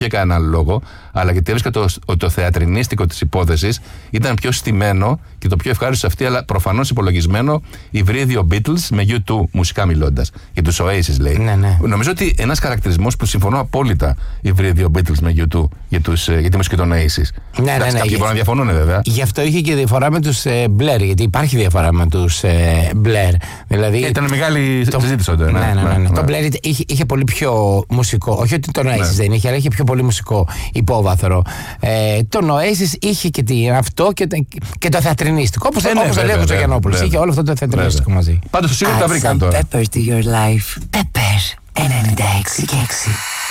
για κανέναν άλλο λόγο, αλλά γιατί έβρισκα ότι το θεατρινίστικο της υπόθεσης ήταν πιο στημένο και το πιο ευχάριστο σε αυτή, αλλά προφανώς υπολογισμένο υβρίδιο Beatles με U2 μουσικά μιλώντας. Για τους Oasis λέει. Ναι. Νομίζω ότι ένας χαρακτηρισμός που συμφωνώ απόλυτα υβρίδιο Beatles με U2 για τη μουσική των Oasis. Ναι. Κάποιοι μπορούν να διαφωνούν, βέβαια. Γι' αυτό είχε και διαφορά με τους Blair, γιατί υπάρχει διαφορά με τους Blair. Δηλαδή, ήταν μεγάλη συζήτηση τότε. Ναι. Το Blair είχε πολύ πιο μουσικό. Όχι ότι τον Oasis δεν είχε, αλλά είχε πιο πολύ μουσικό υπόβαθρο. Τον Oasis είχε και αυτό και το θεατρινίστικο. Όπως το λέει ο Γιαννόπουλος. Είχε όλο αυτό το θεατρινίστικο μαζί. Πάντως το σίγουρο τα βρήκαν τώρα. Peppers to your life. Peppers 96.